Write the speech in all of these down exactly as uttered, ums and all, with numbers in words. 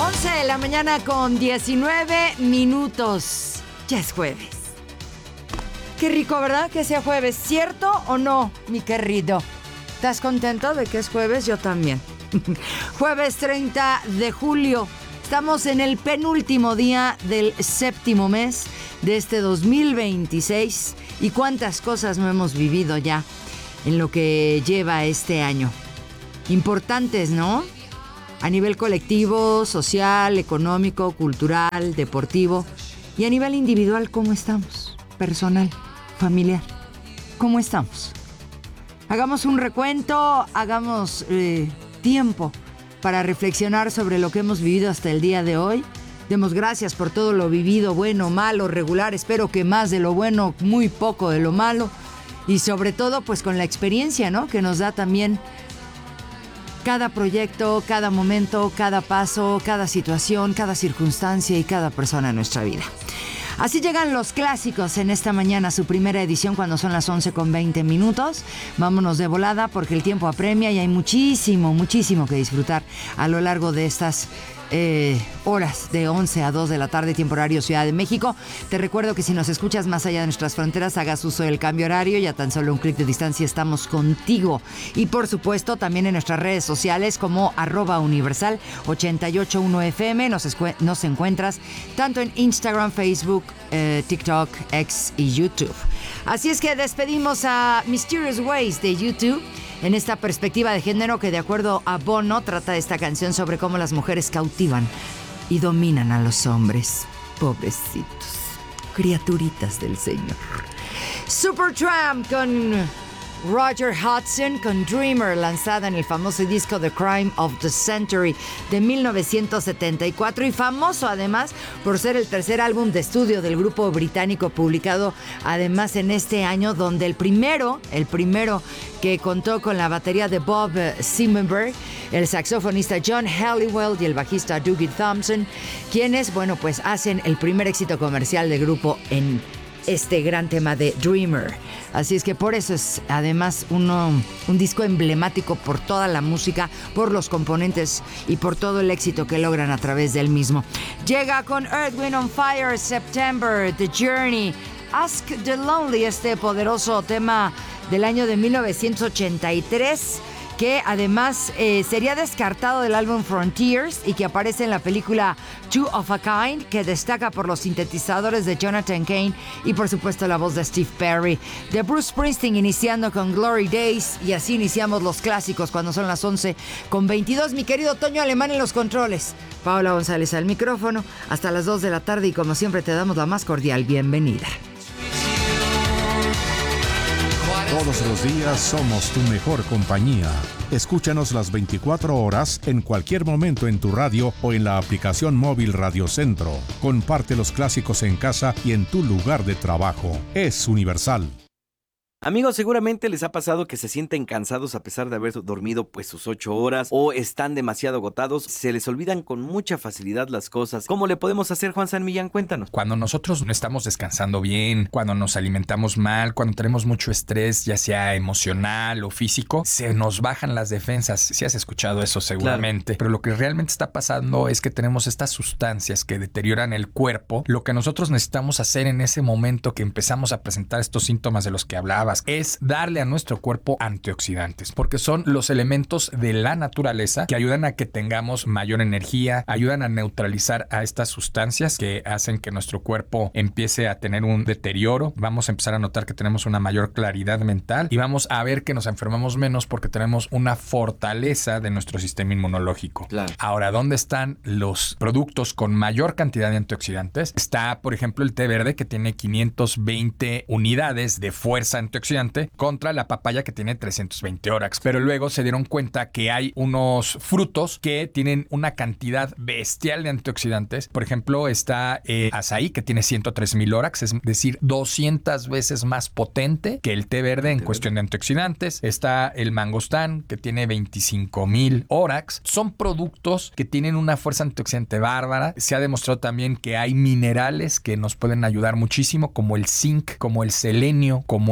once de la mañana con diecinueve minutos. Ya es jueves. Qué rico, ¿verdad? Que sea jueves. ¿Cierto o no, mi querido? ¿Estás contento de que es jueves? Yo también. Jueves treinta de julio. Estamos en el penúltimo día del séptimo mes de este dos mil veintiséis. Y cuántas cosas no hemos vivido ya en lo que lleva este año. Importantes, ¿no? A nivel colectivo, social, económico, cultural, deportivo. Y a nivel individual, ¿cómo estamos? Personal, familiar, ¿cómo estamos? Hagamos un recuento, hagamos eh, tiempo para reflexionar sobre lo que hemos vivido hasta el día de hoy. Demos gracias por todo lo vivido, bueno, malo, regular. Espero que más de lo bueno, muy poco de lo malo. Y sobre todo, pues con la experiencia, ¿no? Que nos da también cada proyecto, cada momento, cada paso, cada situación, cada circunstancia y cada persona en nuestra vida. Así llegan los clásicos en esta mañana, su primera edición cuando son las once con veinte minutos. Vámonos de volada porque el tiempo apremia y hay muchísimo, muchísimo que disfrutar a lo largo de estas eh, horas de once a dos de la tarde, tiempo horario Ciudad de México. Te recuerdo que si nos escuchas más allá de nuestras fronteras, hagas uso del cambio horario y a tan solo un clic de distancia estamos contigo. Y por supuesto también en nuestras redes sociales como arroba universal ochenta y ocho punto uno F M. Nos, escu- nos encuentras tanto en Instagram, Facebook, eh, TikTok, X y YouTube. Así es que despedimos a Mysterious Ways de YouTube en esta perspectiva de género que, de acuerdo a Bono, trata esta canción sobre cómo las mujeres cautivan y dominan a los hombres. Pobrecitos, criaturitas del Señor. Supertramp con Roger Hodgson con Dreamer, lanzada en el famoso disco The Crime of the Century de mil novecientos setenta y cuatro, y famoso además por ser el tercer álbum de estudio del grupo británico, publicado además en este año, donde el primero, el primero que contó con la batería de Bob Siemenberg, el saxofonista John Halliwell y el bajista Dougie Thompson, quienes, bueno, pues hacen el primer éxito comercial del grupo en este gran tema de Dreamer. Así es que por eso es además uno, un disco emblemático por toda la música, por los componentes y por todo el éxito que logran a través del mismo. Llega con Earth, Wind and Fire, September, The Journey, Ask the Lonely, este poderoso tema del año de mil novecientos ochenta y tres, que además eh, sería descartado del álbum Frontiers y que aparece en la película Two of a Kind, que destaca por los sintetizadores de Jonathan Cain y por supuesto la voz de Steve Perry. De Bruce Springsteen, iniciando con Glory Days, y así iniciamos los clásicos cuando son las once con veintidós. Mi querido Toño Alemán en los controles, Paola González al micrófono, hasta las dos de la tarde, y como siempre te damos la más cordial bienvenida. Todos los días somos tu mejor compañía. Escúchanos las veinticuatro horas en cualquier momento en tu radio o en la aplicación móvil Radio Centro. Comparte los clásicos en casa y en tu lugar de trabajo. Es Universal. Amigos, seguramente les ha pasado que se sienten cansados a pesar de haber dormido pues sus ocho horas, o están demasiado agotados, se les olvidan con mucha facilidad las cosas. ¿Cómo le podemos hacer, Juan San Millán? Cuéntanos. Cuando nosotros no estamos descansando bien, cuando nos alimentamos mal, cuando tenemos mucho estrés, ya sea emocional o físico, se nos bajan las defensas. Si has escuchado eso seguramente. Claro. Pero lo que realmente está pasando es que tenemos estas sustancias que deterioran el cuerpo. Lo que nosotros necesitamos hacer en ese momento que empezamos a presentar estos síntomas de los que hablaba es darle a nuestro cuerpo antioxidantes, porque son los elementos de la naturaleza que ayudan a que tengamos mayor energía, ayudan a neutralizar a estas sustancias que hacen que nuestro cuerpo empiece a tener un deterioro. Vamos a empezar a notar que tenemos una mayor claridad mental y vamos a ver que nos enfermamos menos porque tenemos una fortaleza de nuestro sistema inmunológico. Claro. Ahora, ¿dónde están los productos con mayor cantidad de antioxidantes? Está, por ejemplo, el té verde, que tiene quinientas veinte unidades de fuerza antioxidante, contra la papaya, que tiene trescientos veinte órax. Pero luego se dieron cuenta que hay unos frutos que tienen una cantidad bestial de antioxidantes. Por ejemplo, está el azaí, que tiene ciento tres mil órax, es decir, doscientas veces más potente que el té verde en cuestión de antioxidantes. Está el mangostán, que tiene veinticinco mil órax. Son productos que tienen una fuerza antioxidante bárbara. Se ha demostrado también que hay minerales que nos pueden ayudar muchísimo, como el zinc, como el selenio, como el cobre,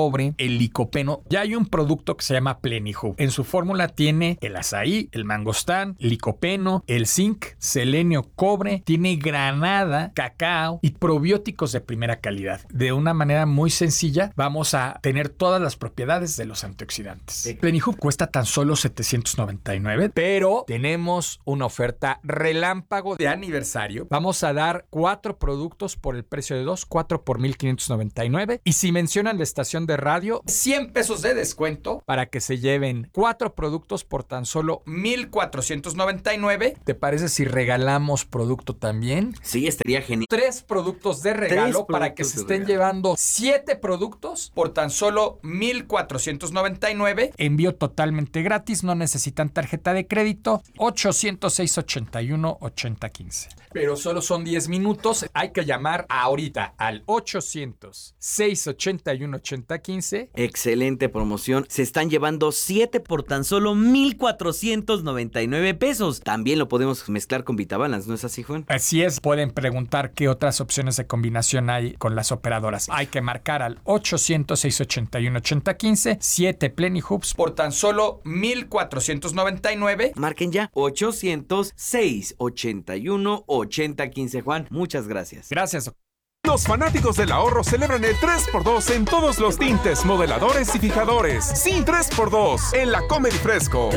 cobre, el licopeno. Ya hay un producto que se llama Plenihub. En su fórmula tiene el azaí, el mangostán, licopeno, el zinc, selenio, cobre, tiene granada, cacao y probióticos de primera calidad. De una manera muy sencilla vamos a tener todas las propiedades de los antioxidantes. Sí. Plenihub cuesta tan solo setecientos noventa y nueve, pero tenemos una oferta relámpago de aniversario. Vamos a dar cuatro productos por el precio de dos, cuatro por mil quinientos noventa y nueve. Y si mencionan la estación de radio, cien pesos de descuento para que se lleven cuatro productos por tan solo mil cuatrocientos noventa y nueve. ¿Te parece si regalamos producto también? Sí, estaría genial. Tres productos de regalo para que se estén llevando siete productos por tan solo mil cuatrocientos noventa y nueve. Envío totalmente gratis, no necesitan tarjeta de crédito. ochocientos seis ochenta y uno ochenta quince. Pero solo son diez minutos. Hay que llamar ahorita al ochocientos seis ochenta y uno ochenta quince. Excelente promoción. Se están llevando siete por tan solo mil cuatrocientos noventa y nueve pesos. También lo podemos mezclar con Vitabalance, ¿no es así, Juan? Así es. Pueden preguntar qué otras opciones de combinación hay con las operadoras. Hay que marcar al ochocientos seis ochenta y uno ochenta quince. siete Plenihubs por tan solo mil cuatrocientos noventa y nueve. Marquen ya. ochocientos seis ochenta y uno ochenta quince. Juan, muchas gracias. Gracias. Los fanáticos del ahorro celebran el tres por dos en todos los tintes, modeladores y fijadores. Sí, tres por dos en la Comedy Fresco.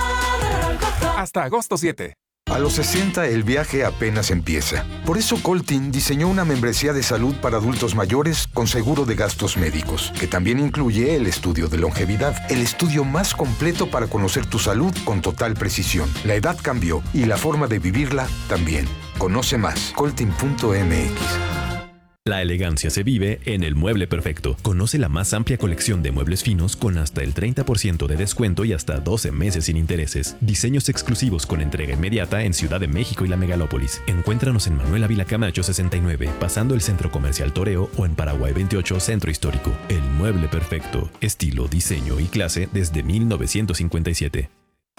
Hasta agosto siete. A los sesenta el viaje apenas empieza. Por eso Coltin diseñó una membresía de salud para adultos mayores con seguro de gastos médicos, que también incluye el estudio de longevidad, el estudio más completo para conocer tu salud con total precisión. La edad cambió y la forma de vivirla también. Conoce más, coltin punto m x. La elegancia se vive en El Mueble Perfecto. Conoce la más amplia colección de muebles finos con hasta el treinta por ciento de descuento y hasta doce meses sin intereses. Diseños exclusivos con entrega inmediata en Ciudad de México y la Megalópolis. Encuéntranos en Manuel Ávila Camacho sesenta y nueve, pasando el Centro Comercial Toreo, o en Paraguay veintiocho, Centro Histórico. El Mueble Perfecto. Estilo, diseño y clase desde mil novecientos cincuenta y siete.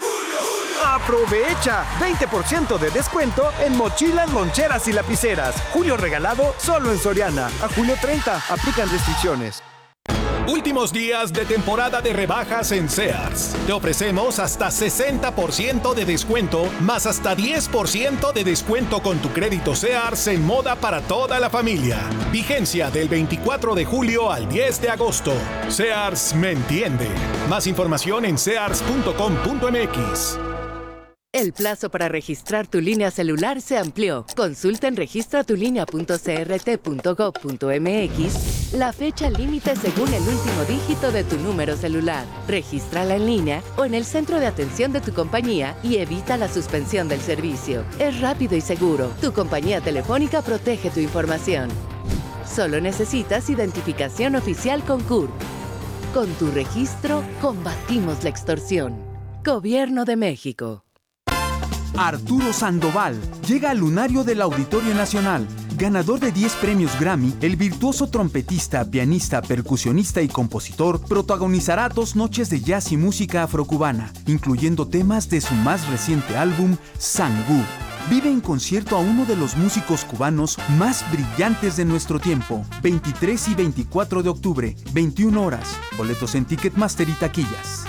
¡Aprovecha! veinte por ciento de descuento en mochilas, loncheras y lapiceras. Julio regalado solo en Soriana. A julio treinta. Aplican restricciones. Últimos días de temporada de rebajas en Sears. Te ofrecemos hasta sesenta por ciento de descuento, más hasta diez por ciento de descuento con tu crédito Sears en moda para toda la familia. Vigencia del veinticuatro de julio al diez de agosto. Sears me entiende. Más información en sears punto com punto m x. El plazo para registrar tu línea celular se amplió. Consulta en registra tu línea punto c r t punto gov punto m x la fecha límite según el último dígito de tu número celular. Regístrala en línea o en el centro de atención de tu compañía y evita la suspensión del servicio. Es rápido y seguro. Tu compañía telefónica protege tu información. Solo necesitas identificación oficial con C U R. Con tu registro, combatimos la extorsión. Gobierno de México. Arturo Sandoval llega al lunario del Auditorio Nacional. Ganador de diez premios Grammy, el virtuoso trompetista, pianista, percusionista y compositor protagonizará dos noches de jazz y música afrocubana, incluyendo temas de su más reciente álbum, Sangú. Vive en concierto a uno de los músicos cubanos más brillantes de nuestro tiempo. veintitrés y veinticuatro de octubre, veintiuna horas. Boletos en Ticketmaster y taquillas.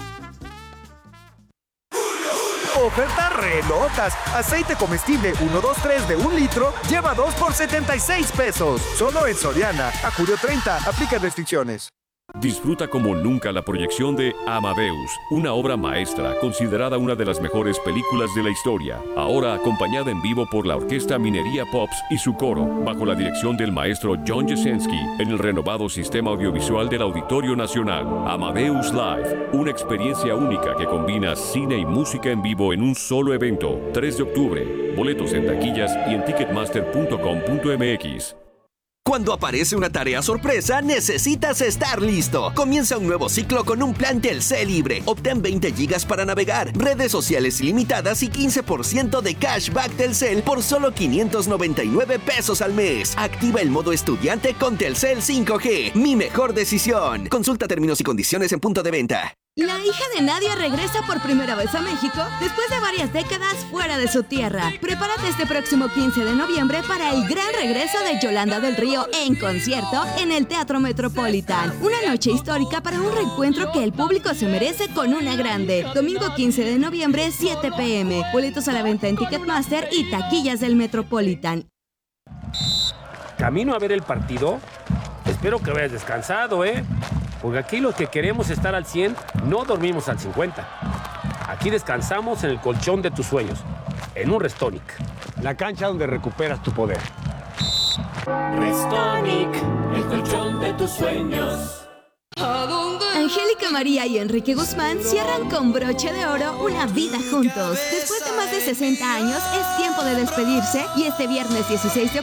Ofertas re locas. Aceite comestible uno dos tres de un litro, lleva dos por setenta y seis pesos. Solo en Soriana. A julio treinta. Aplica restricciones. Disfruta como nunca la proyección de Amadeus, una obra maestra considerada una de las mejores películas de la historia, ahora acompañada en vivo por la Orquesta Minería Pops y su coro, bajo la dirección del maestro John Jasenski, en el renovado sistema audiovisual del Auditorio Nacional. Amadeus Live, una experiencia única que combina cine y música en vivo en un solo evento. tres de octubre, boletos en taquillas y en ticketmaster punto com punto m x. Cuando aparece una tarea sorpresa, necesitas estar listo. Comienza un nuevo ciclo con un plan Telcel libre. Obtén veinte gigas para navegar, redes sociales ilimitadas y quince por ciento de cashback Telcel por solo quinientos noventa y nueve pesos al mes. Activa el modo estudiante con Telcel cinco G. Mi mejor decisión. Consulta términos y condiciones en punto de venta. La hija de Nadia regresa por primera vez a México después de varias décadas fuera de su tierra. Prepárate este próximo quince de noviembre para el gran regreso de Yolanda del Río en concierto en el Teatro Metropolitan. Una noche histórica para un reencuentro que el público se merece con una grande. Domingo quince de noviembre, siete p m Boletos a la venta en Ticketmaster y taquillas del Metropolitan. ¿Camino a ver el partido? Espero que vayas descansado, ¿eh? Porque aquí los que queremos estar al cien, no dormimos al cincuenta. Aquí descansamos en el colchón de tus sueños, en un Restonic. La cancha donde recuperas tu poder. Restonic, el colchón de tus sueños. Angélica María y Enrique Guzmán cierran con broche de oro una vida juntos. Después de más de sesenta años, es tiempo de despedirse y este viernes dieciséis de